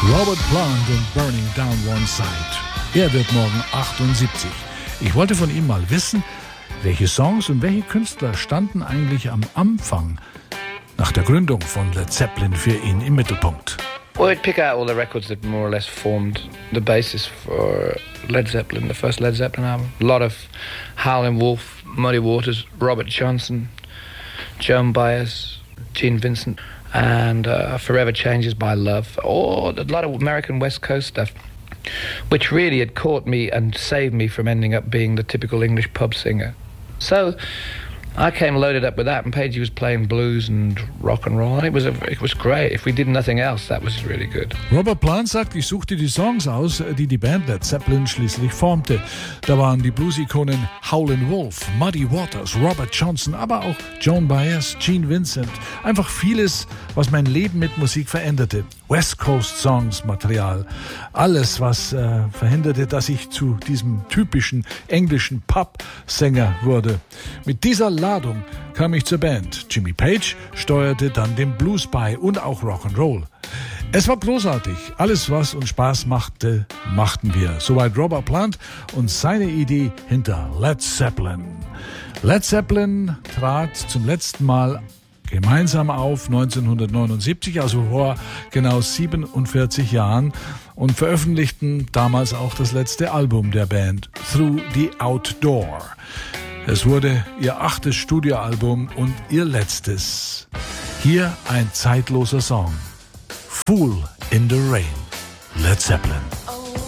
Robert Plant und Burning Down One Side. Er wird morgen 78. Ich wollte von ihm mal wissen, welche Songs und welche Künstler standen eigentlich am Anfang nach der Gründung von Led Zeppelin für ihn im Mittelpunkt. Well, we'd pick out all the records that more or less formed the basis for Led Zeppelin, the first Led Zeppelin album. A lot of Howlin' Wolf, Muddy Waters, Robert Johnson, Joan Baez, Gene Vincent, and Forever Changes by Love, or a lot of American West Coast stuff, which really had caught me and saved me from ending up being the typical English pub singer. So I came loaded up with that, and Pagey was playing blues and rock and roll, and it was great. If we did nothing else, that was really good. Robert Plant sagt, ich suchte die Songs aus, die die Band Led Zeppelin schließlich formte. Da waren die Blues-Ikonen Howlin' Wolf, Muddy Waters, Robert Johnson, aber auch Joan Baez, Gene Vincent. Einfach vieles, was mein Leben mit Musik veränderte. West Coast Songs, Material. Alles, was verhinderte, dass ich zu diesem typischen englischen Pub-Sänger wurde. Mit dieser Ladung kam ich zur Band. Jimmy Page steuerte dann den Blues bei und auch Rock'n'Roll. Es war großartig. Alles, was uns Spaß machte, machten wir. Soweit Robert Plant und seine Idee hinter Led Zeppelin. Led Zeppelin trat zum letzten Mal gemeinsam auf 1979, also vor genau 47 Jahren, und veröffentlichten damals auch das letzte Album der Band, Through the Outdoor. Es wurde ihr 8. Studioalbum und ihr letztes. Hier ein zeitloser Song. Fool in the Rain. Led Zeppelin.